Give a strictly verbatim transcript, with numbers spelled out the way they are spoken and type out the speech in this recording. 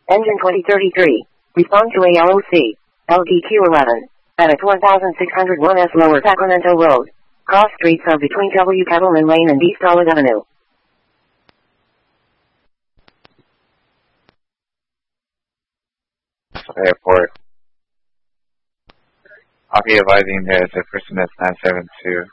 Engine twenty thirty-three. Respond to A L O C. L D Q eleven. At one thousand six hundred one S Lower Sacramento Road. Cross streets are between W. Kettleman Lane and East Olive Avenue. Airport. I'll be advising there's a person that's nine seven two.